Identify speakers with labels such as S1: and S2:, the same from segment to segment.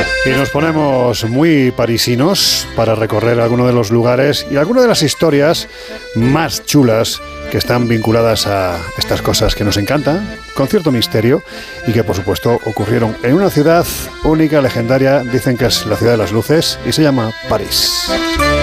S1: Y nos ponemos muy parisinos para recorrer algunos de los lugares y algunas de las historias más chulas que están vinculadas a estas cosas que nos encantan, con cierto misterio, y que por supuesto ocurrieron en una ciudad única, legendaria, dicen que es la ciudad de las luces, y se llama París.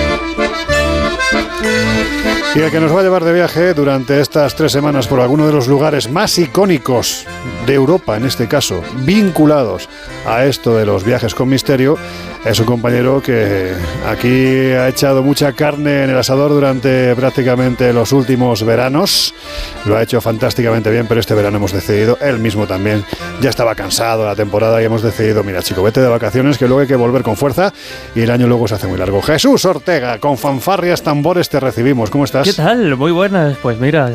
S1: Y el que nos va a llevar de viaje durante estas 3 semanas por alguno de los lugares más icónicos de Europa, en este caso, vinculados a esto de los viajes con misterio, es un compañero que aquí ha echado mucha carne en el asador durante prácticamente los últimos veranos. Lo ha hecho fantásticamente bien, pero este verano hemos decidido, él mismo también, ya estaba cansado de la temporada y hemos decidido, mira chico, vete de vacaciones que luego hay que volver con fuerza y el año luego se hace muy largo. Jesús Ortega, con fanfarrias, tambores te recibimos. ¿Cómo estás?
S2: ¿Qué tal? Muy buenas. Pues mira,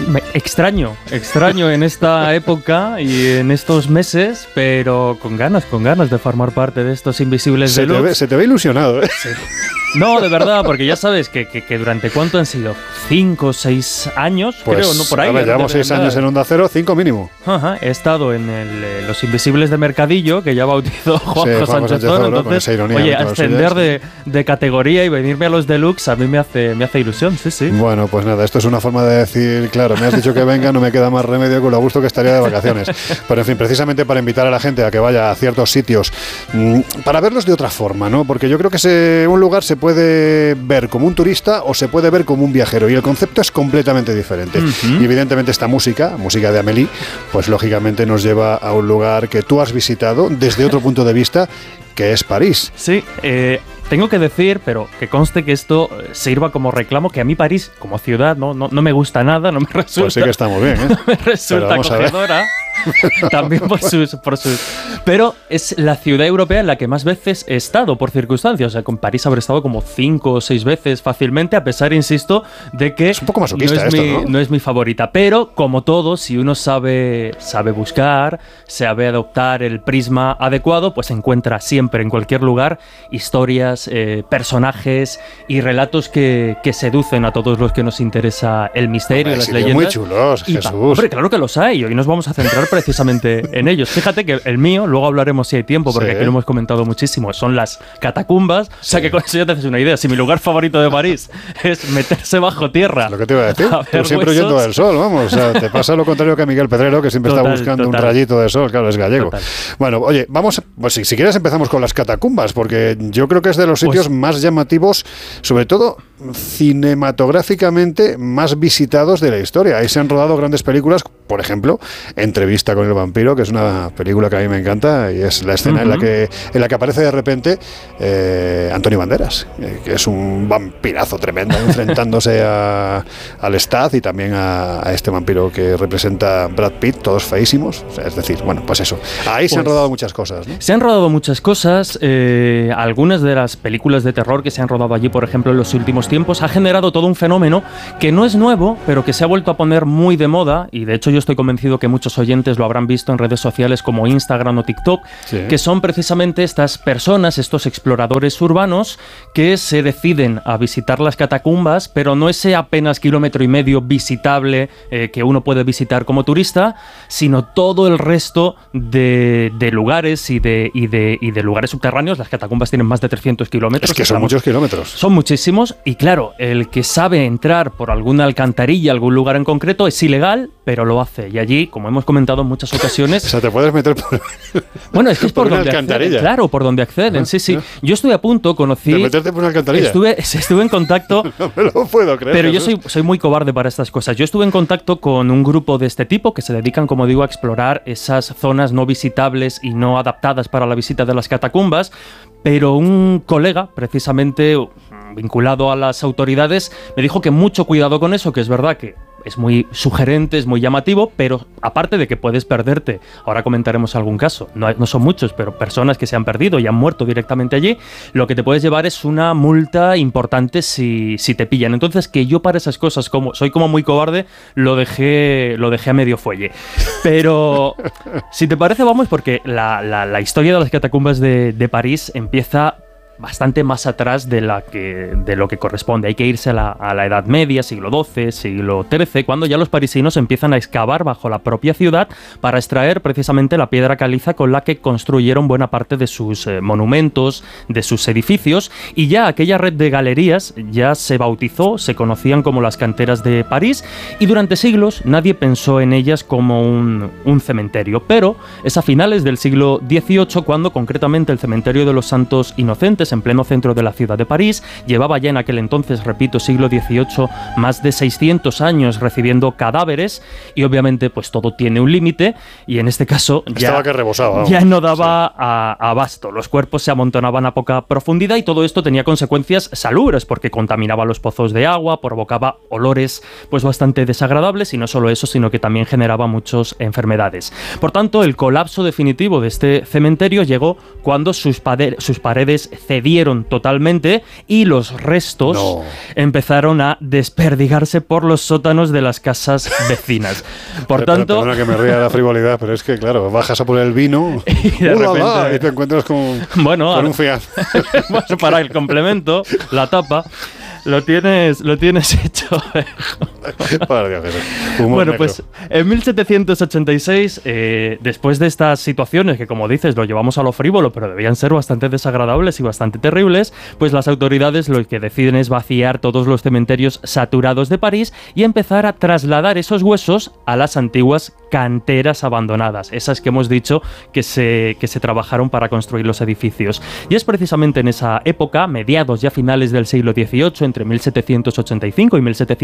S2: extraño en esta época y en estos meses, pero con ganas de formar parte de estos invisibles deluxe.
S1: Se te ve ilusionado, ¿eh?
S2: Sí. No, de verdad, porque ya sabes que durante ¿cuánto han sido? 5 o 6 años,
S1: pues,
S2: creo, ¿no? Por ahí.
S1: A ver, llevamos 6 años en Onda Cero, 5 mínimo.
S2: Ajá, he estado en Los Invisibles de Mercadillo, que ya bautizó Juanjo Sánchez Oro, entonces, oye, ascender de categoría y venirme a los deluxe a mí me hace ilusión, sí.
S1: Bueno, pues nada, esto es una forma de decir, claro, me has dicho que venga, no me queda más remedio con lo gusto que estaría de vacaciones. Pero en fin, precisamente para invitar a la gente a que vaya a ciertos sitios, para verlos de otra forma, ¿no? Porque yo creo que un lugar se puede ver como un turista o se puede ver como un viajero y el concepto es completamente diferente. Y evidentemente esta música de Amélie, pues lógicamente nos lleva a un lugar que tú has visitado desde otro punto de vista, que es París.
S2: Sí, tengo que decir, pero que conste que esto sirva como reclamo, que a mí París, como ciudad, no me gusta nada, no me resulta...
S1: Pues sí que estamos bien, ¿eh?
S2: No me resulta acogedora. También por sus... Pero es la ciudad europea en la que más veces he estado, por circunstancias. O sea, con París habré estado como 5 o 6 veces fácilmente, a pesar, insisto, de que
S1: es un poco masoquista
S2: no es mi favorita. Pero, como todo, si uno sabe buscar, sabe adoptar el prisma adecuado, pues encuentra siempre, en cualquier lugar, historias, personajes y relatos que seducen a todos los que nos interesa el misterio y las leyendas.
S1: Muy chulos, Jesús.
S2: Hombre, claro que los hay, y hoy nos vamos a centrar precisamente en ellos. Fíjate que el mío, luego hablaremos si hay tiempo, porque aquí lo hemos comentado muchísimo, son las catacumbas. O sea que con eso ya te haces una idea. Si mi lugar favorito de París es meterse bajo tierra.
S1: Lo que te iba a decir. Tú siempre huyendo del sol, vamos. O sea, te pasa lo contrario que a Miguel Pedrero, que siempre está buscando un rayito de sol. Claro, es gallego. Total. Bueno, oye, vamos, pues si quieres empezamos con las catacumbas, porque yo creo que es de los sitios más llamativos, sobre todo cinematográficamente más visitados de la historia. Ahí se han rodado grandes películas, por ejemplo, Entrevista con el vampiro, que es una película que a mí me encanta y es la escena en la que aparece de repente Antonio Banderas, que es un vampirazo tremendo, enfrentándose al Lestat y también a este vampiro que representa Brad Pitt, todos feísimos. O sea, es decir, bueno, pues eso. Ahí se han rodado muchas cosas, ¿no?
S2: Se han rodado muchas cosas. Algunas de las películas de terror que se han rodado allí, por ejemplo, en los últimos tiempos, ha generado todo un fenómeno que no es nuevo, pero que se ha vuelto a poner muy de moda, y de hecho yo estoy convencido que muchos oyentes lo habrán visto en redes sociales como Instagram o TikTok, que son precisamente estas personas, estos exploradores urbanos que se deciden a visitar las catacumbas, pero no ese apenas 1,5 kilómetros visitable que uno puede visitar como turista, sino todo el resto de lugares y de lugares subterráneos. Las catacumbas tienen más de 300 kilómetros.
S1: Es que son muchos kilómetros.
S2: Son muchísimos, y claro, el que sabe entrar por alguna alcantarilla, algún lugar en concreto, es ilegal, pero lo hace. Y allí, como hemos comentado en muchas ocasiones...
S1: O sea, te puedes meter por...
S2: Bueno, es que es por donde
S1: alcantarilla.
S2: Claro, por donde acceden, sí. Yo estuve a punto, conocí...
S1: ¿De meterte por una alcantarilla?
S2: Estuve en contacto...
S1: No me lo puedo creer.
S2: Pero yo soy muy cobarde para estas cosas. Yo estuve en contacto con un grupo de este tipo que se dedican, como digo, a explorar esas zonas no visitables y no adaptadas para la visita de las catacumbas, pero un colega, precisamente vinculado a las autoridades, me dijo que mucho cuidado con eso, que es verdad que es muy sugerente, es muy llamativo, pero aparte de que puedes perderte, ahora comentaremos algún caso, no son muchos, pero personas que se han perdido y han muerto directamente allí, lo que te puedes llevar es una multa importante si te pillan. Entonces, que yo para esas cosas, como soy como muy cobarde, lo dejé a medio fuelle. Pero si te parece, vamos, porque la historia de las catacumbas de París empieza bastante más atrás de lo que corresponde. Hay que irse a la Edad Media, siglo XII, siglo XIII, cuando ya los parisinos empiezan a excavar bajo la propia ciudad para extraer precisamente la piedra caliza con la que construyeron buena parte de sus monumentos, de sus edificios, y ya aquella red de galerías ya se bautizó, se conocían como las canteras de París, y durante siglos nadie pensó en ellas como un cementerio, pero es a finales del siglo XVIII cuando concretamente el cementerio de los Santos Inocentes, en pleno centro de la ciudad de París, llevaba ya en aquel entonces, repito, siglo XVIII, más de 600 años recibiendo cadáveres, y obviamente pues todo tiene un límite, y en este caso ya no daba abasto. Los cuerpos se amontonaban a poca profundidad y todo esto tenía consecuencias salubres porque contaminaba los pozos de agua, provocaba olores pues bastante desagradables, y no solo eso, sino que también generaba muchas enfermedades. Por tanto, el colapso definitivo de este cementerio llegó cuando sus paredes cedieron totalmente y los restos empezaron a desperdigarse por los sótanos de las casas vecinas. Por tanto...
S1: Perdona que me ría de la frivolidad, pero es que, claro, bajas a por el vino y te encuentras con un fiaz.
S2: Bueno, para el complemento, la tapa... Lo tienes hecho. Bueno, pues en 1786, después de estas situaciones que, como dices, lo llevamos a lo frívolo, pero debían ser bastante desagradables y bastante terribles, pues las autoridades lo que deciden es vaciar todos los cementerios saturados de París y empezar a trasladar esos huesos a las antiguas canteras abandonadas, esas que hemos dicho que se trabajaron para construir los edificios. Y es precisamente en esa época, mediados ya finales del siglo XVIII, entre 1785 y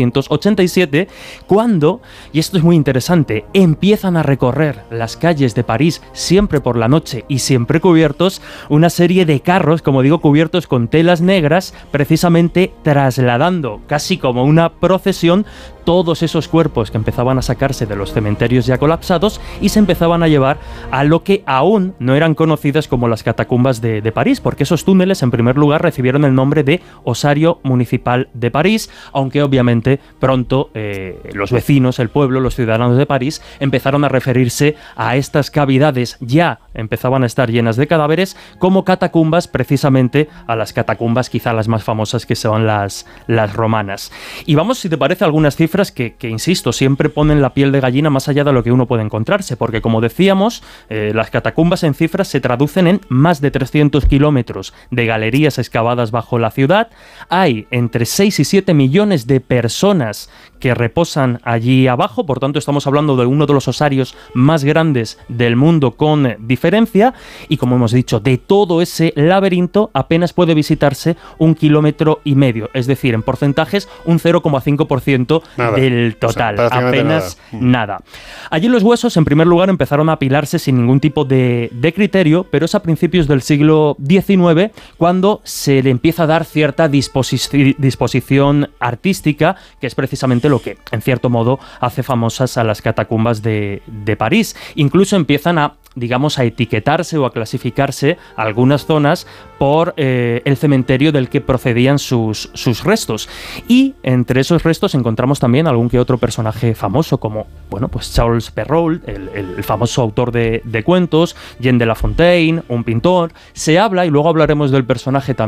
S2: 1787, cuando, y esto es muy interesante, empiezan a recorrer las calles de París, siempre por la noche y siempre cubiertos, una serie de carros, como digo, cubiertos con telas negras, precisamente trasladando, casi como una procesión, todos esos cuerpos que empezaban a sacarse de los cementerios ya colapsados y se empezaban a llevar a lo que aún no eran conocidas como las catacumbas de París, porque esos túneles en primer lugar recibieron el nombre de Osario Municipal de París, aunque obviamente pronto los vecinos, el pueblo, los ciudadanos de París empezaron a referirse a estas cavidades, ya empezaban a estar llenas de cadáveres, como catacumbas, precisamente a las catacumbas quizá las más famosas que son las romanas. Y vamos, si te parece, algunas cifras que, insisto, siempre ponen la piel de gallina más allá de lo que uno puede encontrarse, porque como decíamos, las catacumbas en cifras se traducen en más de 300 kilómetros de galerías excavadas bajo la ciudad. Hay entre 6 y 7 millones de personas que reposan allí abajo, por tanto estamos hablando de uno de los osarios más grandes del mundo con diferencia, y como hemos dicho, de todo ese laberinto apenas puede visitarse 1,5 kilómetros, es decir, en porcentajes un 0,5% del total, o sea, apenas nada. Allí los huesos en primer lugar empezaron a apilarse sin ningún tipo de criterio, pero es a principios del siglo XIX cuando se le empieza a dar cierta disposición artística, que es precisamente lo que, en cierto modo, hace famosas a las catacumbas de París. Incluso empiezan a, digamos, a etiquetarse o a clasificarse algunas zonas por el cementerio del que procedían sus restos. Y entre esos restos encontramos también algún que otro personaje famoso, como, bueno, pues Charles Perrault, el famoso autor de cuentos, Jean de La Fontaine, un pintor. Se habla, y luego hablaremos del personaje también,